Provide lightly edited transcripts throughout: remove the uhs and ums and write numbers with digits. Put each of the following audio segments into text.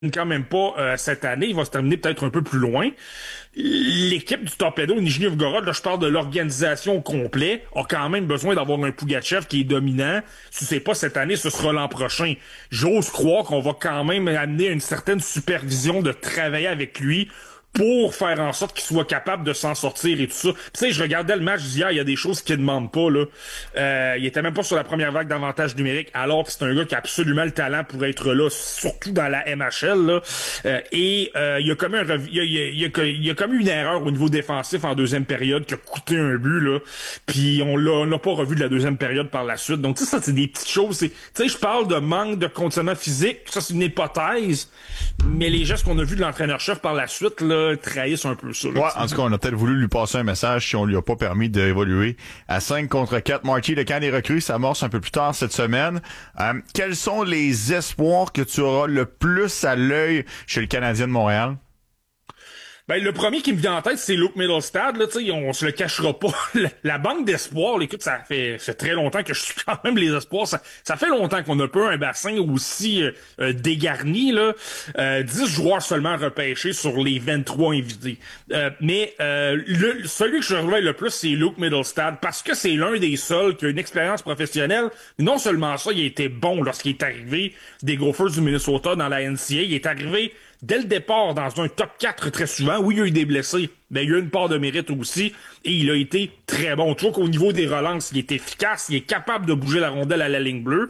quand même pas cette année. Il va se terminer peut-être un peu plus loin. L'équipe du Torpedo Nijni Novgorod, là, je parle de l'organisation au complet, a quand même besoin d'avoir un Pougachev qui est dominant. Si c'est pas cette année, ce sera l'an prochain. J'ose croire qu'on va quand même amener une certaine supervision de travailler avec lui pour faire en sorte qu'il soit capable de s'en sortir et tout ça. Tu sais, je regardais le match d'hier, il y a des choses qu'il demande pas, là. Il était même pas sur la première vague d'avantage numérique, alors que c'est un gars qui a absolument le talent pour être là, surtout dans la MHL, là. Il y a comme il y a comme une erreur au niveau défensif en deuxième période qui a coûté un but, là. Puis on l'a pas revu de la deuxième période par la suite. Donc, tu sais, ça, c'est des petites choses. Tu sais, je parle de manque de conditionnement physique. Ça, c'est une hypothèse. Mais les gestes qu'on a vus de l'entraîneur-chef par la suite, là, trahissent un peu ça. Là, ouais, en tout cas, on a peut-être voulu lui passer un message si on lui a pas permis d'évoluer. À 5 contre 4, Marty, le camp des recrues s'amorce un peu plus tard cette semaine. Quels sont les espoirs que tu auras le plus à l'œil chez le Canadien de Montréal? Ben, le premier qui me vient en tête, c'est Luke Middlestad, là, tu sais, on se le cachera pas. La banque d'espoir, là, écoute, ça fait très longtemps que je suis quand même les espoirs. Ça fait longtemps qu'on n'a pas un bassin aussi dégarni, là. 10 joueurs seulement repêchés sur les 23 invités. Celui que je revois le plus, c'est Luke Middlestad, parce que c'est l'un des seuls qui a une expérience professionnelle. Non seulement ça, il a été bon lorsqu'il est arrivé des Gophers du Minnesota dans la NCAA. Il est arrivé dès le départ dans un top 4 très souvent. Oui, il y a eu des blessés, mais il y a eu une part de mérite aussi, et il a été très bon. Tu vois qu'au niveau des relances, il est efficace, il est capable de bouger la rondelle à la ligne bleue.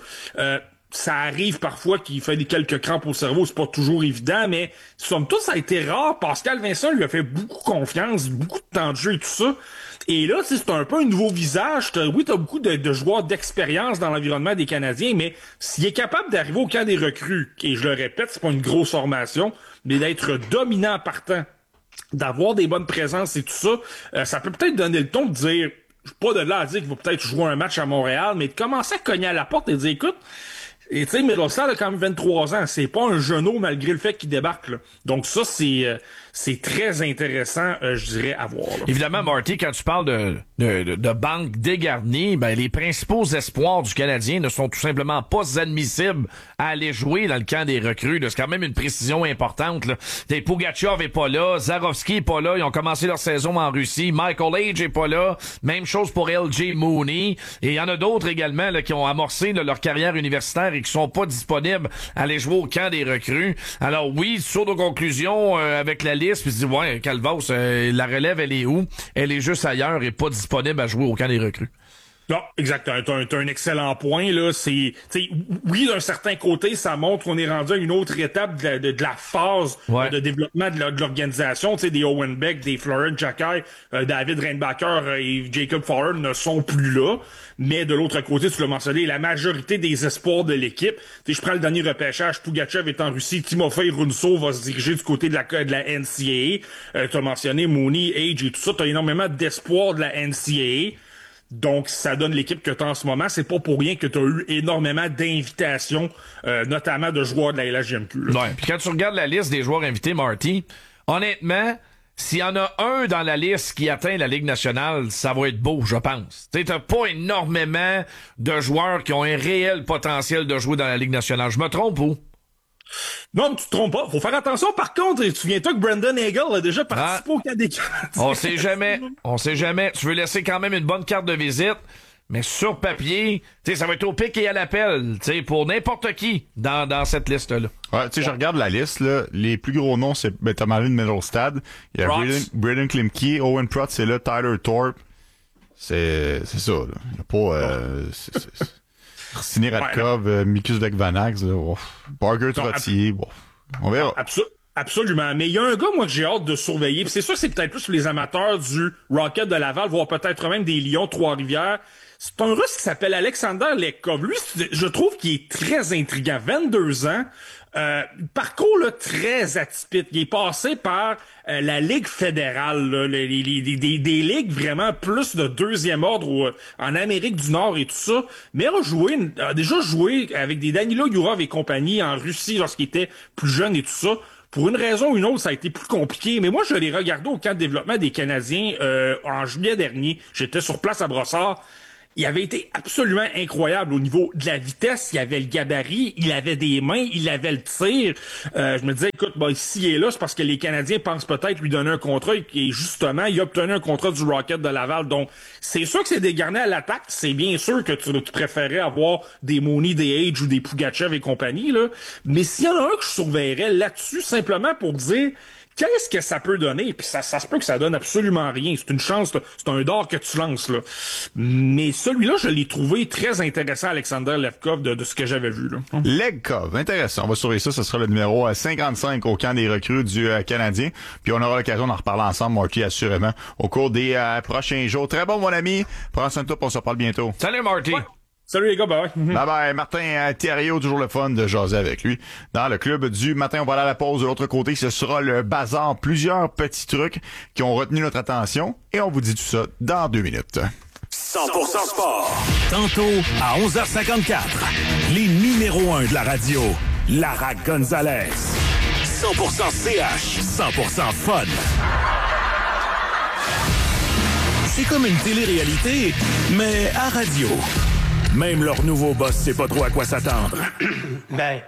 Ça arrive parfois qu'il fait quelques crampes au cerveau, c'est pas toujours évident, mais somme toute, ça a été rare. Pascal Vincent lui a fait beaucoup confiance, beaucoup de temps de jeu et tout ça. Et là, c'est un peu un nouveau visage. Oui, t'as beaucoup de joueurs d'expérience dans l'environnement des Canadiens, mais s'il est capable d'arriver au camp des recrues, et je le répète, c'est pas une grosse formation, mais d'être dominant partant, d'avoir des bonnes présences et tout ça, ça peut peut-être donner le ton de dire, pas de là à dire qu'il va peut-être jouer un match à Montréal, mais de commencer à cogner à la porte et de dire, écoute, et tu sais, Middlestad a quand même 23 ans. C'est pas un genou malgré le fait qu'il débarque, là. Donc ça, c'est très intéressant, je dirais, à voir, là. Évidemment, Marty, quand tu parles de banque dégarnie, ben, les principaux espoirs du Canadien ne sont tout simplement pas admissibles à aller jouer dans le camp des recrues. C'est quand même une précision importante, là. Pougachev est pas là, Zarovski est pas là, ils ont commencé leur saison en Russie, Michael Age est pas là, même chose pour LJ Mooney, et il y en a d'autres également, là, qui ont amorcé, là, leur carrière universitaire et qui sont pas disponibles à aller jouer au camp des recrues. Alors oui, sur nos conclusions avec la liste, puis tu dis, ouais, Calvas, la relève, elle est où? Elle est juste ailleurs et pas disponible à jouer au camp des recrues. Non, exactement. T'as un excellent point, là. Oui, d'un certain côté, ça montre qu'on est rendu à une autre étape de la phase de développement de l'organisation. Tu sais, des Owen Beck, des Florent Jacquet, David Reinbacher et Jacob Fowler ne sont plus là. Mais de l'autre côté, tu l'as mentionné, la majorité des espoirs de l'équipe. Tu sais, je prends le dernier repêchage, Pougachev est en Russie, Timofey Runso va se diriger du côté de la NCAA. Tu as mentionné Mooney, Age et tout ça. Tu as énormément d'espoirs de la NCAA. Donc, ça donne l'équipe que tu as en ce moment. C'est pas pour rien que tu as eu énormément d'invitations, notamment de joueurs de la LHJMQ. Ouais. Puis quand tu regardes la liste des joueurs invités, Marty, honnêtement, s'il y en a un dans la liste qui atteint la Ligue nationale, ça va être beau, je pense. Tu sais, t'as pas énormément de joueurs qui ont un réel potentiel de jouer dans la Ligue nationale. Je me trompe ou? Non, mais tu te trompes pas. Faut faire attention. Par contre, tu souviens-toi que Brandon Hagel a déjà participé au camp des Canadiens. On sait jamais. On sait jamais. Tu veux laisser quand même une bonne carte de visite, mais sur papier, tu sais, ça va être au pic et à l'appel, tu sais, pour n'importe qui dans cette liste-là. Ouais, tu sais, je regarde la liste, là. Les plus gros noms, c'est, t'as Marlon Middlestad. Il y a Braden Klimke, Owen Prott, c'est là, Tyler Thorpe. C'est ça, là. Il y a pas, Racine Radkov, Mikus Vekvanax, Barger Trottier, on verra. Absolument. Mais il y a un gars, moi, que j'ai hâte de surveiller. Puis c'est sûr que c'est peut-être plus pour les amateurs du Rocket de Laval, voire peut-être même des Lions Trois-Rivières. C'est un Russe qui s'appelle Alexander Lekov. Lui, je trouve qu'il est très intriguant. 22 ans. Parcours là, très atypique. Il est passé par la Ligue fédérale, là, des ligues vraiment plus de deuxième ordre en Amérique du Nord et tout ça, mais a déjà joué avec des Danilo Yurov et compagnie en Russie lorsqu'il était plus jeune et tout ça. Pour une raison ou une autre, ça a été plus compliqué. Mais moi, je l'ai regardé au camp de développement des Canadiens en juillet dernier. J'étais sur place à Brossard. il avait été absolument incroyable au niveau de la vitesse. Il avait le gabarit, il avait des mains, il avait le tir. Je me disais, écoute, s'il est là, c'est parce que les Canadiens pensent peut-être lui donner un contrat et justement, il a obtenu un contrat du Rocket de Laval. Donc, c'est sûr que c'est dégarni à l'attaque. C'est bien sûr que tu préférais avoir des Mooney, des Age ou des Pougachev et compagnie, là. Mais s'il y en a un que je surveillerais là-dessus, simplement pour dire... Qu'est-ce que ça peut donner? Puis ça se peut que ça donne absolument rien. C'est une chance, c'est un dard que tu lances, là. Mais celui-là, je l'ai trouvé très intéressant, Alexander Levkov, de ce que j'avais vu, là. Levkov, intéressant. On va surveiller ça. Ce sera le numéro 55 au camp des recrues du Canadien. Puis on aura l'occasion d'en reparler ensemble, Marty, assurément, au cours des prochains jours. Très bon, mon ami. Prends soin de toi, on se reparle bientôt. Salut, Marty. Ouais. Salut les gars, bye bye. Bye bye. Martin Thériault, toujours le fun de jaser avec lui. Dans le club du matin, on va aller à la pause. De l'autre côté, ce sera le bazar. Plusieurs petits trucs qui ont retenu notre attention. Et on vous dit tout ça dans 2 minutes. 100% sport. Tantôt à 11h54. Les numéros 1 de la radio. Lara Gonzalez. 100% CH. 100% fun. C'est comme une télé-réalité, mais à radio. Même leur nouveau boss sait pas trop à quoi s'attendre. Le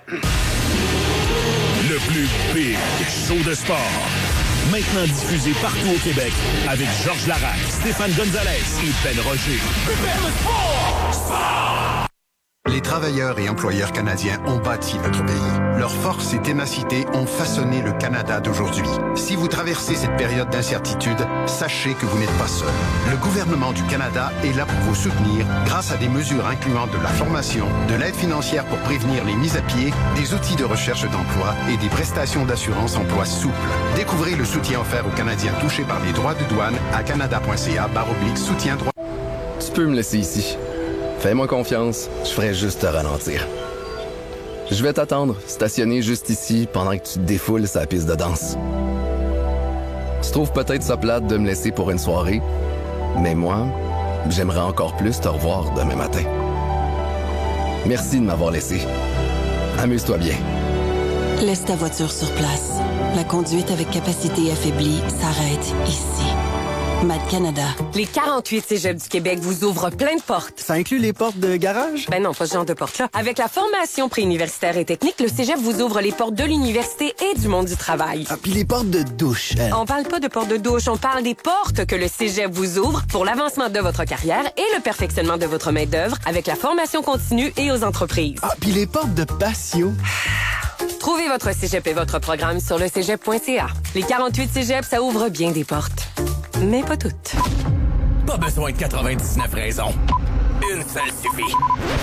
plus big show de sport. Maintenant diffusé partout au Québec avec Georges Larac, Stéphane Gonzalez et Ben Roger. Les travailleurs et employeurs canadiens ont bâti notre pays. Leur force et ténacité ont façonné le Canada d'aujourd'hui. Si vous traversez cette période d'incertitude, sachez que vous n'êtes pas seul. Le gouvernement du Canada est là pour vous soutenir grâce à des mesures incluant de la formation, de l'aide financière pour prévenir les mises à pied, des outils de recherche d'emploi et des prestations d'assurance emploi souples. Découvrez le soutien offert aux Canadiens touchés par les droits de douane à canada.ca/soutien droit. Tu peux me laisser ici. Fais-moi confiance, je ferai juste te ralentir. Je vais t'attendre, stationner juste ici, pendant que tu te défoules sa piste de danse. Tu trouves peut-être ça plate de me laisser pour une soirée, mais moi, j'aimerais encore plus te revoir demain matin. Merci de m'avoir laissé. Amuse-toi bien. Laisse ta voiture sur place. La conduite avec capacité affaiblie s'arrête ici. Mad Canada. Les 48 cégeps du Québec vous ouvrent plein de portes. Ça inclut les portes de garage? Ben non, pas ce genre de porte-là. Avec la formation préuniversitaire et technique, le cégep vous ouvre les portes de l'université et du monde du travail. Ah, puis les portes de douche. On parle pas de portes de douche, on parle des portes que le cégep vous ouvre pour l'avancement de votre carrière et le perfectionnement de votre main-d'œuvre avec la formation continue et aux entreprises. Ah, puis les portes de patio. Trouvez votre cégep et votre programme sur le cégep.ca. Les 48 cégeps, ça ouvre bien des portes. Mais pas toutes. Pas besoin de 99 raisons. Une seule suffit.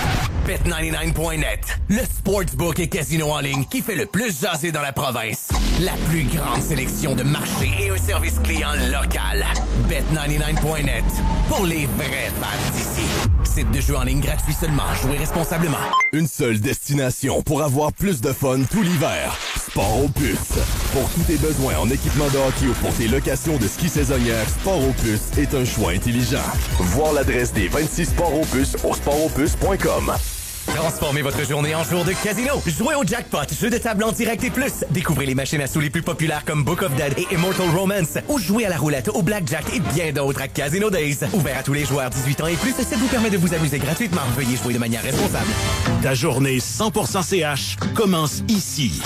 Bet99.net, le sportsbook et casino en ligne qui fait le plus jaser dans la province. La plus grande sélection de marchés et un service client local. Bet99.net, pour les vrais fans d'ici. Site de jeu en ligne gratuit seulement. Jouez responsablement. Une seule destination pour avoir plus de fun tout l'hiver. Sport Opus. Pour tous tes besoins en équipement de hockey ou pour tes locations de ski saisonnières, Sport Opus est un choix intelligent. Voir l'adresse des 26 Sport Opus au sportopus.com. Transformez votre journée en jour de casino. Jouez au jackpot, jeu de table en direct et plus. Découvrez les machines à sous les plus populaires comme Book of Dead et Immortal Romance. Ou jouez à la roulette, au blackjack et bien d'autres à Casino Days. Ouvert à tous les joueurs 18 ans et plus, ça vous permet de vous amuser gratuitement. Veuillez jouer de manière responsable. Ta journée 100% CH commence ici.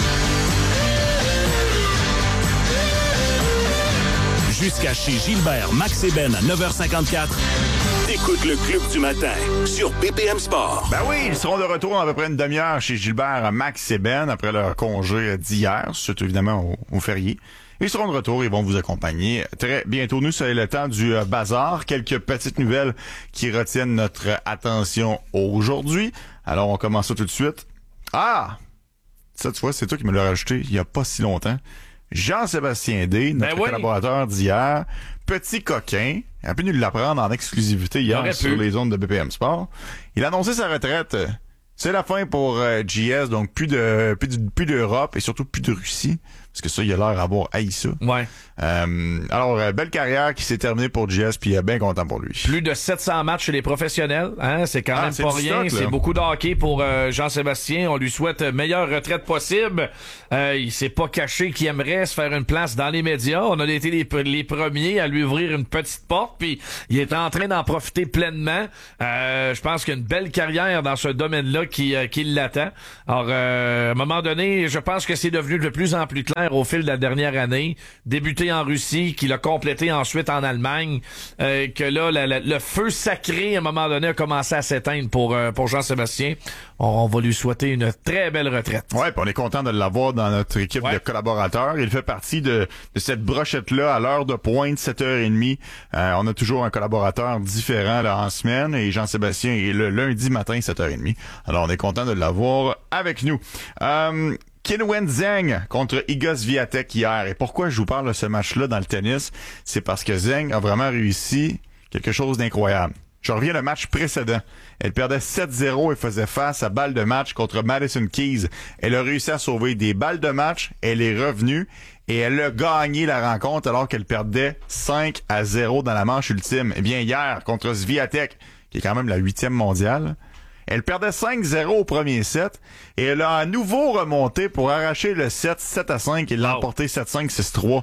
Jusqu'à chez Gilbert, Max et Ben à 9h54. Écoute le Club du matin sur BPM Sport. Ben oui, ils seront de retour dans à peu près une demi-heure chez Gilbert, Max et Ben après leur congé d'hier, suite évidemment au férié. Ils seront de retour, ils vont vous accompagner très bientôt. Nous, c'est le temps du bazar. Quelques petites nouvelles qui retiennent notre attention aujourd'hui. Alors, on commence ça tout de suite. Ah! Ça, tu vois, c'est toi qui me l'as rajouté il y a pas si longtemps. Jean-Sébastien D, notre collaborateur d'hier, petit coquin, il a pu nous l'apprendre en exclusivité hier sur les ondes de BPM Sport. Il a annoncé sa retraite. C'est la fin pour JS, donc plus d'Europe et surtout plus de Russie. Parce que ça, il a l'air d'avoir haï ça. Ouais. Alors, belle carrière qui s'est terminée pour JS, puis bien content pour lui. Plus de 700 matchs chez les professionnels, hein, c'est quand même c'est pas du rien. stock, C'est là. beaucoup de hockey pour Jean-Sébastien. On lui souhaite meilleure retraite possible. Il s'est pas caché qu'il aimerait se faire une place dans les médias. On a été les premiers à lui ouvrir une petite porte, puis il est en train d'en profiter pleinement. Je pense qu'il y a une belle carrière dans ce domaine-là qui l'attend. Alors, à un moment donné, je pense que c'est devenu de plus en plus clair au fil de la dernière année. Débuté en Russie, qu'il a complété ensuite en Allemagne, que là, le feu sacré, à un moment donné, a commencé à s'éteindre pour Jean-Sébastien. On va lui souhaiter une très belle retraite. Ouais, puis on est content de l'avoir dans notre équipe de collaborateurs. Il fait partie de cette brochette-là à l'heure de pointe, 7h30. On a toujours un collaborateur différent là, en semaine, et Jean-Sébastien est le lundi matin, 7h30. Alors, on est content de l'avoir avec nous. Qinwen Zheng contre Iga Swiatek hier. Et pourquoi je vous parle de ce match-là dans le tennis? C'est parce que Zheng a vraiment réussi quelque chose d'incroyable. Je reviens au match précédent. Elle perdait 7-0 et faisait face à balle de match contre Madison Keys. Elle a réussi à sauver des balles de match. Elle est revenue et elle a gagné la rencontre alors qu'elle perdait 5-0 dans la manche ultime. Eh bien, hier, contre Swiatek, qui est quand même la 8e mondiale, elle perdait 5-0 au premier set et elle a à nouveau remonté pour arracher le set 7-5 et l'emporter 7-5, 6-3.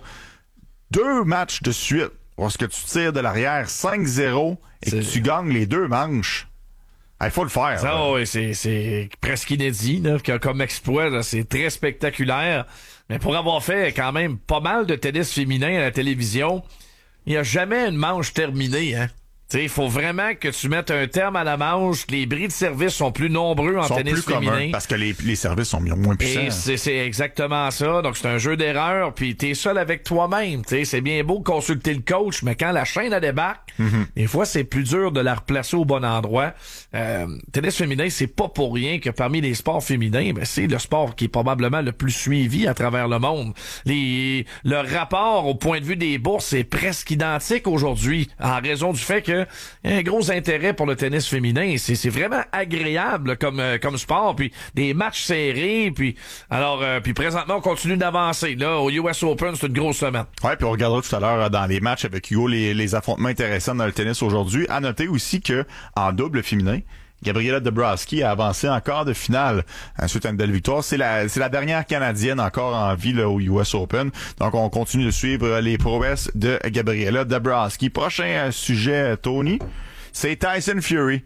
2 matchs de suite lorsque tu tires de l'arrière 5-0 et que tu gagnes les 2 manches. Il faut le faire. Ça, oui, c'est presque inédit là, comme exploit. Là, c'est très spectaculaire. Mais pour avoir fait quand même pas mal de tennis féminin à la télévision, il n'y a jamais une manche terminée, hein. Il faut vraiment que tu mettes un terme à la manche. Les bris de service sont plus nombreux en tennis féminin. Communs, parce que les services sont moins puissants. Et c'est exactement ça. Donc, c'est un jeu d'erreur. Puis, t'es seul avec toi-même. C'est bien beau de consulter le coach, mais quand la chaîne, elle débarque, des fois, c'est plus dur de la replacer au bon endroit. Tennis féminin, c'est pas pour rien que parmi les sports féminins, ben, c'est le sport qui est probablement le plus suivi à travers le monde. Le rapport au point de vue des bourses est presque identique aujourd'hui, en raison du fait que y a un gros intérêt pour le tennis féminin. C'est vraiment agréable comme sport. Puis des matchs serrés. Puis présentement, on continue d'avancer. Là, au US Open, c'est une grosse semaine. Ouais, puis on regardera tout à l'heure dans les matchs avec Hugo les affrontements intéressants dans le tennis aujourd'hui. À noter aussi que en double féminin, Gabriela Dabrowski a avancé en quart de finale suite à une belle victoire. C'est la dernière Canadienne encore en vie là, au US Open. Donc, on continue de suivre les prouesses de Gabriela Dabrowski. Prochain sujet, Tony, c'est Tyson Fury.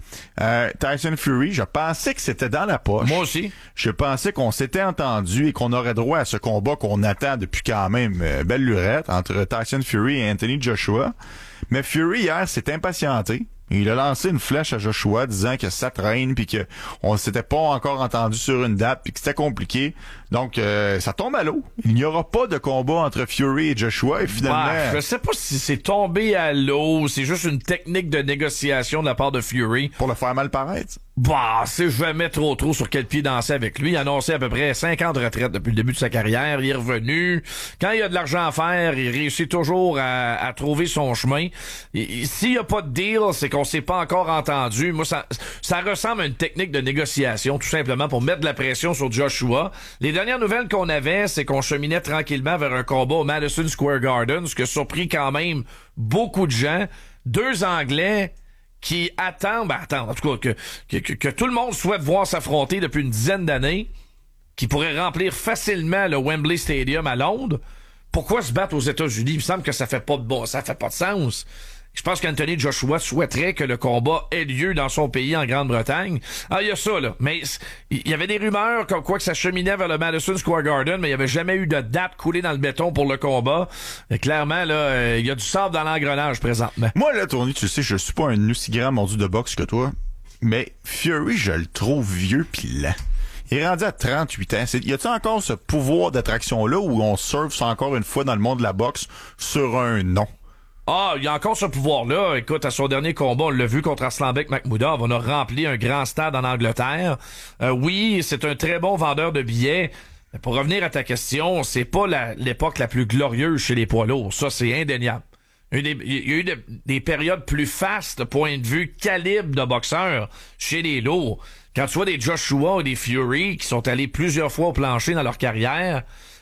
Tyson Fury, je pensais que c'était dans la poche. Moi aussi. Je pensais qu'on s'était entendu et qu'on aurait droit à ce combat qu'on attend depuis quand même belle lurette entre Tyson Fury et Anthony Joshua. Mais Fury, hier, s'est impatienté. Il a lancé une flèche à Joshua disant que ça traîne puis que on s'était pas encore entendu sur une date puis que c'était compliqué. Donc ça tombe à l'eau. Il n'y aura pas de combat entre Fury et Joshua et finalement... Je sais pas si c'est tombé à l'eau, c'est juste une technique de négociation de la part de Fury. Pour le faire mal paraître. C'est jamais trop sur quel pied danser avec lui. Il a annoncé à peu près 5 ans de retraite depuis le début de sa carrière. Il est revenu. Quand il y a de l'argent à faire, il réussit toujours à trouver son chemin. S'il y a pas de deal, c'est qu'on s'est pas encore entendu. Moi, ça ressemble à une technique de négociation, tout simplement pour mettre de la pression sur Joshua. Les dernières nouvelles qu'on avait, c'est qu'on cheminait tranquillement vers un combat au Madison Square Garden, ce qui a surpris quand même beaucoup de gens. 2 Anglais qui attendent, en tout cas, que tout le monde souhaite voir s'affronter depuis une dizaine d'années, qui pourraient remplir facilement le Wembley Stadium à Londres. Pourquoi se battre aux États-Unis? Il me semble que ça fait pas de sens. Je pense qu'Anthony Joshua souhaiterait que le combat ait lieu dans son pays, en Grande-Bretagne. Il y a ça, là. Mais il y avait des rumeurs comme quoi que ça cheminait vers le Madison Square Garden, mais il n'y avait jamais eu de date coulée dans le béton pour le combat. Et clairement, là, il y a du sable dans l'engrenage présentement. Moi, là, Tony, tu sais, je suis pas un aussi grand mordu de boxe que toi, mais Fury, je le trouve vieux pis lent. Il est rendu à 38 ans. Y a-t-il encore ce pouvoir d'attraction-là où on surfe encore une fois dans le monde de la boxe sur un nom? Il y a encore ce pouvoir-là. Écoute, à son dernier combat, on l'a vu contre Arslanbek Makhmoudov. On a rempli un grand stade en Angleterre. Oui, c'est un très bon vendeur de billets. Mais pour revenir à ta question, c'est pas l'époque la plus glorieuse chez les poids lourds. Ça, c'est indéniable. Il y a eu des périodes plus fastes, point de vue calibre de boxeurs chez les lourds. Quand tu vois des Joshua ou des Fury qui sont allés plusieurs fois au plancher dans leur carrière,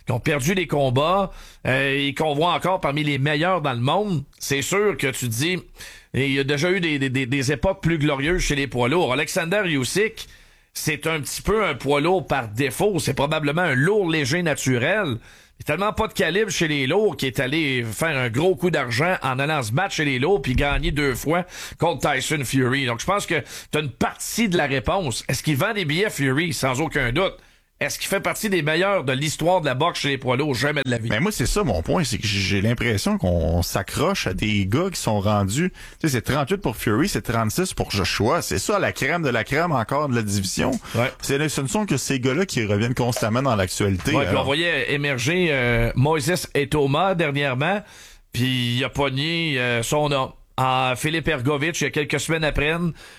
qui ont perdu des combats et qu'on voit encore parmi les meilleurs dans le monde, c'est sûr que tu te dis, il y a déjà eu des époques plus glorieuses chez les poids lourds. Alexander Usyk, c'est un petit peu un poids lourd par défaut. C'est probablement un lourd léger naturel. Il n'y a tellement pas de calibre chez les lourds qu'il est allé faire un gros coup d'argent en allant se battre chez les lourds puis gagner 2 fois contre Tyson Fury. Donc, je pense que tu as une partie de la réponse. Est-ce qu'il vend des billets Fury? Sans aucun doute. Est-ce qu'il fait partie des meilleurs de l'histoire de la boxe chez les poids lourds? Jamais de la vie. Mais moi, c'est ça mon point, c'est que j'ai l'impression qu'on s'accroche à des gars qui sont rendus, tu sais, c'est 38 pour Fury, c'est 36 pour Joshua. C'est ça, la crème de la crème encore de la division. Ouais. Ce ne sont que ces gars-là qui reviennent constamment dans l'actualité. Ouais, puis on voyait émerger Moises et Thomas dernièrement, puis il a pogné son homme. Philippe Ergovic, il y a quelques semaines après,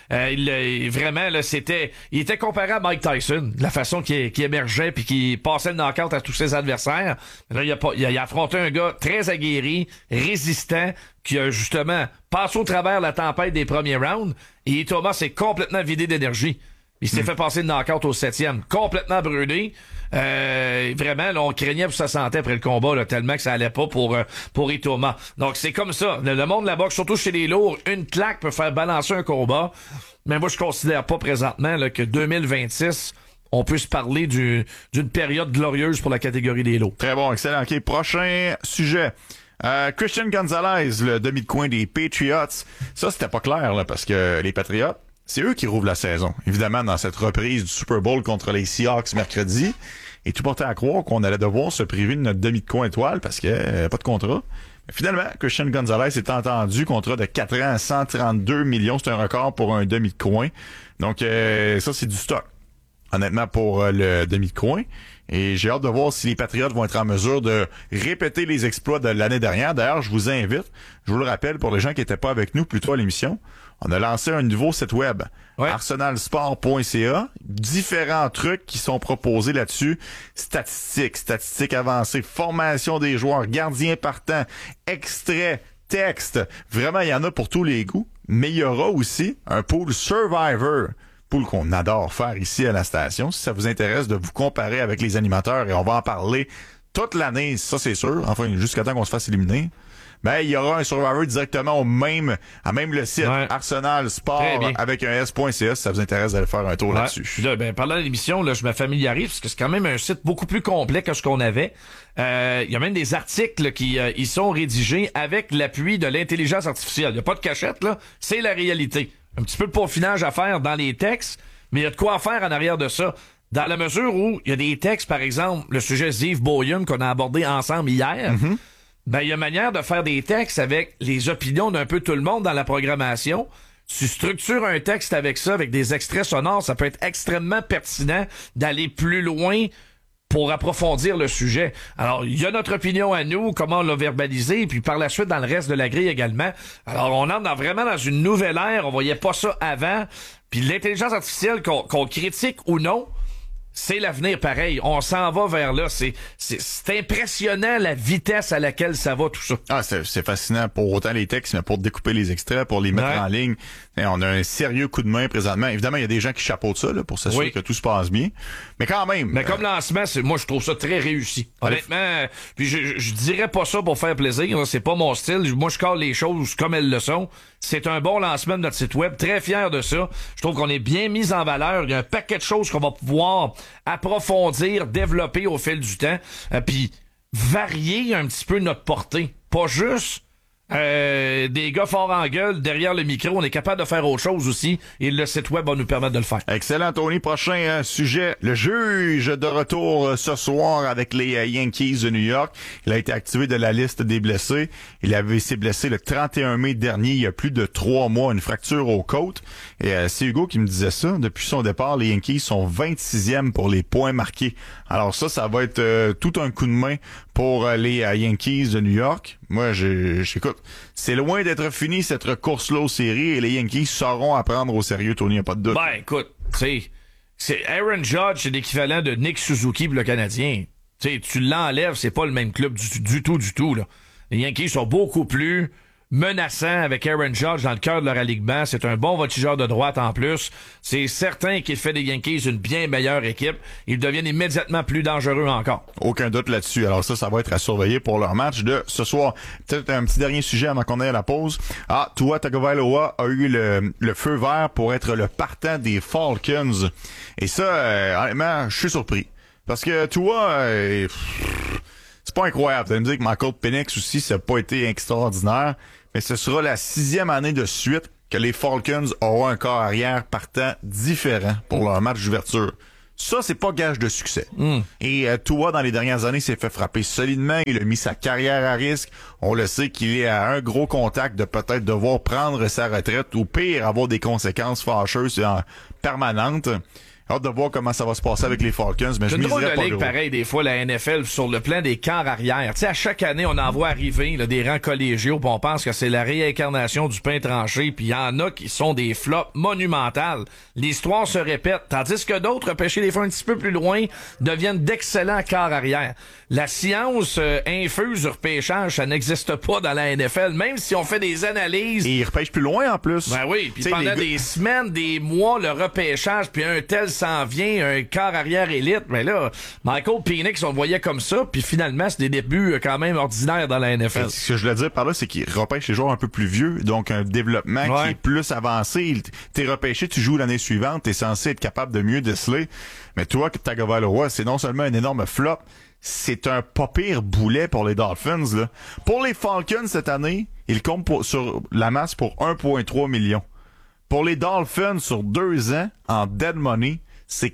vraiment, là, il était comparé à Mike Tyson, la façon qu'il émergeait puis qu'il passait le knockout à tous ses adversaires. Là, il a affronté un gars très aguerri, résistant, qui a justement passé au travers la tempête des premiers rounds, et Thomas s'est complètement vidé d'énergie. Il s'est fait passer le knockout au 7e, complètement brûlé. Vraiment, là, on craignait pour sa santé après le combat, là, tellement que ça allait pas pour Itoma. Donc, c'est comme ça. Le monde de la boxe, surtout chez les lourds, une claque peut faire balancer un combat. Mais moi, je considère pas présentement là, que 2026, on peut se parler d'une période glorieuse pour la catégorie des lourds. Très bon, excellent. OK, prochain sujet. Christian Gonzalez, le demi de coin des Patriots. Ça, c'était pas clair, là, parce que les Patriots, c'est eux qui rouvrent la saison. Évidemment, dans cette reprise du Super Bowl contre les Seahawks mercredi. Et tout portait à croire qu'on allait devoir se priver de notre demi de coin étoile parce qu'il n'y avait pas de contrat. Mais finalement, Christian Gonzalez est entendu, contrat de 4 ans à 132 millions. C'est un record pour un demi de coin. Donc, ça, c'est du stock. Honnêtement, pour le demi de coin. Et j'ai hâte de voir si les Patriots vont être en mesure de répéter les exploits de l'année dernière. D'ailleurs, je vous invite, je vous le rappelle, pour les gens qui n'étaient pas avec nous plus tôt à l'émission, on a lancé un nouveau site web, arsenalsport.ca. Différents trucs qui sont proposés là-dessus. Statistiques avancées, formation des joueurs, gardiens partants, extraits, textes. Vraiment, il y en a pour tous les goûts. Mais il y aura aussi un pool Survivor. Pool qu'on adore faire ici à la station. Si ça vous intéresse de vous comparer avec les animateurs, et on va en parler toute l'année, ça c'est sûr, enfin jusqu'à temps qu'on se fasse éliminer. Ben, il y aura un Survivor directement à même le site Arsenal Sport avec un S.ca si ça vous intéresse d'aller faire un tour là-dessus. Là, pendant l'émission, là, je me familiarise parce que c'est quand même un site beaucoup plus complet que ce qu'on avait. Il y a même des articles qui y sont rédigés avec l'appui de l'intelligence artificielle. Il n'y a pas de cachette, là. C'est la réalité. Un petit peu de peaufinage à faire dans les textes, mais il y a de quoi faire en arrière de ça. Dans la mesure où il y a des textes, par exemple, le sujet Ziv Boyum qu'on a abordé ensemble hier, ben, il y a manière de faire des textes avec les opinions d'un peu tout le monde dans la programmation. Tu structures un texte avec ça, avec des extraits sonores, ça peut être extrêmement pertinent d'aller plus loin pour approfondir le sujet. Alors, il y a notre opinion à nous, comment on l'a verbalisé, et puis par la suite, dans le reste de la grille également. Alors, on entre vraiment dans une nouvelle ère, on voyait pas ça avant. Puis l'intelligence artificielle, qu'on critique ou non, c'est l'avenir pareil. On s'en va vers là. C'est impressionnant la vitesse à laquelle ça va, tout ça. Ah, c'est fascinant pour autant les textes, mais pour découper les extraits, pour les mettre en ligne. Et on a un sérieux coup de main présentement. Évidemment, il y a des gens qui chapeautent ça, là, pour s'assurer que tout se passe bien. Mais quand même. Mais comme lancement, moi, je trouve ça très réussi. Honnêtement, puis je dirais pas ça pour faire plaisir. Là, c'est pas mon style. Moi, je colle les choses comme elles le sont. C'est un bon lancement de notre site web. Très fier de ça. Je trouve qu'on est bien mis en valeur. Il y a un paquet de choses qu'on va pouvoir approfondir, développer au fil du temps. Puis varier un petit peu notre portée. Pas juste des gars forts en gueule derrière le micro. On est capable de faire autre chose aussi. Et le site web va nous permettre de le faire. Excellent, Tony. Prochain sujet. Le juge de retour ce soir avec les Yankees de New York. Il a été activé de la liste des blessés. Il avait été blessé le 31 mai dernier, il y a plus de 3 mois, une fracture aux côtes. Et c'est Hugo qui me disait ça. Depuis son départ, les Yankees sont 26e pour les points marqués. Alors ça va être tout un coup de main pour les Yankees de New York. Moi, j'écoute. C'est loin d'être fini cette course-là aux séries et les Yankees sauront à prendre au sérieux, Tony, y a pas de doute. Ben, écoute, c'est Aaron Judge, c'est l'équivalent de Nick Suzuki pour le Canadien. Tu l'enlèves, c'est pas le même club du tout, là. Les Yankees sont beaucoup plus menaçant avec Aaron Judge dans le cœur de leur alignement. C'est un bon voltigeur de droite en plus. C'est certain qu'il fait des Yankees une bien meilleure équipe. Ils deviennent immédiatement plus dangereux encore. Aucun doute là-dessus. Alors ça va être à surveiller pour leur match de ce soir. Peut-être un petit dernier sujet avant qu'on aille à la pause. Tua Tagovailoa a eu le feu vert pour être le partant des Falcons. Et ça, honnêtement, je suis surpris. Parce que Tua, c'est pas incroyable. Vous allez me dire que Michael Penix aussi, ça n'a pas été extraordinaire. Mais ce sera la 6e année de suite que les Falcons auront un corps arrière partant différent pour leur match d'ouverture. Ça, c'est pas gage de succès. Et Tua, dans les dernières années, s'est fait frapper solidement. Il a mis sa carrière à risque. On le sait qu'il est à un gros contact de peut-être devoir prendre sa retraite ou pire, avoir des conséquences fâcheuses permanentes. Hâte de voir comment ça va se passer avec les Falcons, mais je miserais pas ligue, pareil, des fois, la NFL, sur le plan des corps arrière. Tu sais, à chaque année, on en voit arriver là, des rangs collégiaux, puis on pense que c'est la réincarnation du pain tranché, puis il y en a qui sont des flops monumentales. L'histoire se répète, tandis que d'autres, repêchés des fois un petit peu plus loin, deviennent d'excellents corps arrière. La science infuse du repêchage, ça n'existe pas dans la NFL, même si on fait des analyses. Et ils repêchent plus loin, en plus. Ben oui, puis pendant des semaines, des mois, le repêchage, puis un tel s'en vient, un quart arrière élite. Mais là, Michael Penix, on le voyait comme ça, puis finalement, c'est des débuts quand même ordinaires dans la NFL. Ce que je voulais dire par là, c'est qu'ils repêchent les joueurs un peu plus vieux, donc un développement qui est plus avancé. T'es repêché, tu joues l'année suivante, t'es censé être capable de mieux déceler. Mais toi, Tagovailoa, c'est non seulement un énorme flop, c'est un pas pire boulet pour les Dolphins, là. Pour les Falcons cette année, ils comptent sur la masse pour 1,3 million. Pour les Dolphins, sur 2 ans, en dead money, c'est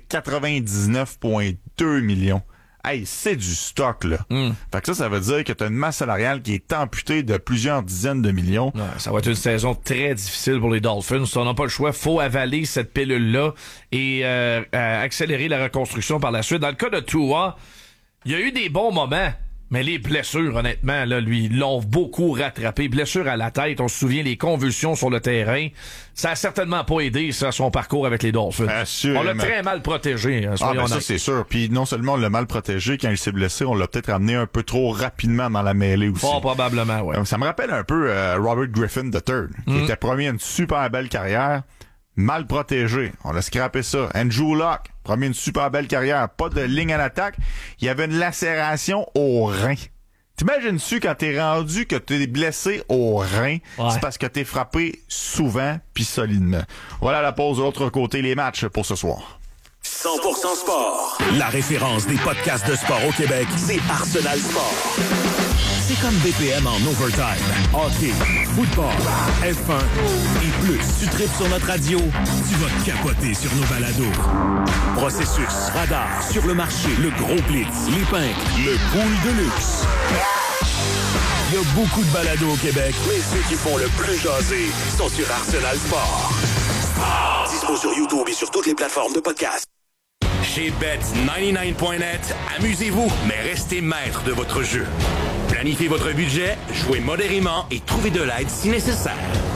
99,2 millions. Hey, c'est du stock, là. Fait que ça veut dire que t'as une masse salariale qui est amputée de plusieurs dizaines de millions. Ouais, ça va être une saison très difficile pour les Dolphins. On n'a pas le choix. Faut avaler cette pilule-là et accélérer la reconstruction par la suite. Dans le cas de Tua, il y a eu des bons moments. Mais les blessures, honnêtement, là, lui, l'ont beaucoup rattrapé. Blessures à la tête, on se souvient, les convulsions sur le terrain. Ça a certainement pas aidé, ça, son parcours avec les Dolphins. Assurément. On l'a très mal protégé, ça, c'est sûr. Puis non seulement on l'a mal protégé, quand il s'est blessé, on l'a peut-être amené un peu trop rapidement dans la mêlée aussi. Fort probablement, ouais. Donc, ça me rappelle un peu Robert Griffin III, qui était promis à une super belle carrière, mal protégé. On a scrappé ça. Andrew Luck, promis une super belle carrière, pas de ligne à l'attaque. Il y avait une lacération au rein. T'imagines-tu quand t'es rendu que t'es blessé au rein, c'est parce que t'es frappé souvent puis solidement. Voilà la pause de l'autre côté, les matchs pour ce soir. 100% sport. La référence des podcasts de sport au Québec, c'est Arsenal Sport. C'est comme BPM en overtime. Hockey, football, F1 et plus. Tu tripes sur notre radio, tu vas capoter sur nos balados. Processus, radar, sur le marché, le gros blitz, les pinks, le pool de luxe. Il y a beaucoup de balados au Québec, mais ceux qui font le plus jaser sont sur Arsenal Sport. Dispo sur YouTube et sur toutes les plateformes de podcast. Chez Bet99.net, amusez-vous, mais restez maître de votre jeu. Planifiez votre budget, jouez modérément et trouvez de l'aide si nécessaire.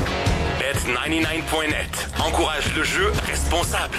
Bet99.net encourage le jeu responsable.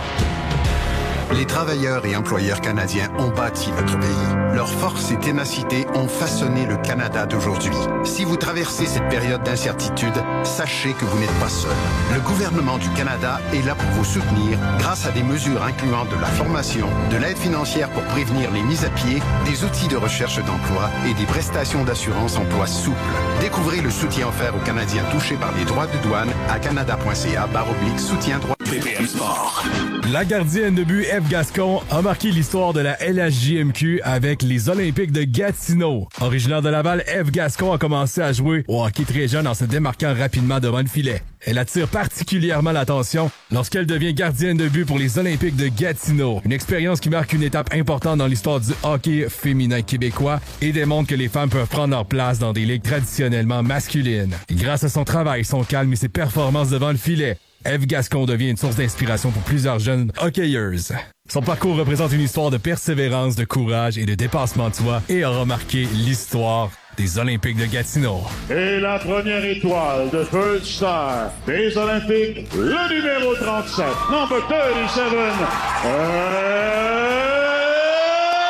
Les travailleurs et employeurs canadiens ont bâti notre pays. Leur force et ténacité ont façonné le Canada d'aujourd'hui. Si vous traversez cette période d'incertitude, sachez que vous n'êtes pas seul. Le gouvernement du Canada est là pour vous soutenir grâce à des mesures incluant de la formation, de l'aide financière pour prévenir les mises à pied, des outils de recherche d'emploi et des prestations d'assurance emploi souples. Découvrez le soutien offert aux Canadiens touchés par les droits de douane à canada.ca/soutien-droit. BPM Sport. La gardienne de but Eve Gascon a marqué l'histoire de la LHJMQ avec les Olympiques de Gatineau. Originaire de Laval, Eve Gascon a commencé à jouer au hockey très jeune en se démarquant rapidement devant le filet. Elle attire particulièrement l'attention lorsqu'elle devient gardienne de but pour les Olympiques de Gatineau. Une expérience qui marque une étape importante dans l'histoire du hockey féminin québécois et démontre que les femmes peuvent prendre leur place dans des ligues traditionnellement masculines. Et grâce à son travail, son calme et ses performances devant le filet, Eve Gascon devient une source d'inspiration pour plusieurs jeunes hockeyeuses. Son parcours représente une histoire de persévérance, de courage et de dépassement de soi et aura marqué l'histoire des Olympiques de Gatineau. Et la première étoile de First Star des Olympiques, le numéro 37, number 37,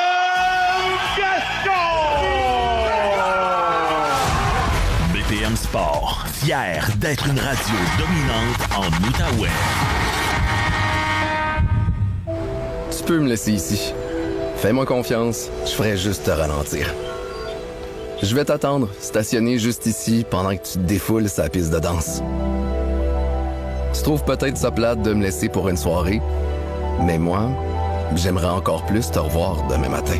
BPM Sport. Sport, fier d'être une radio dominante en Outaouais. Tu peux me laisser ici. Fais-moi confiance, je ferai juste te ralentir. Je vais t'attendre, stationné juste ici, pendant que tu te défoules sa piste de danse. Tu trouves peut-être ça plate de me laisser pour une soirée, mais moi, j'aimerais encore plus te revoir demain matin.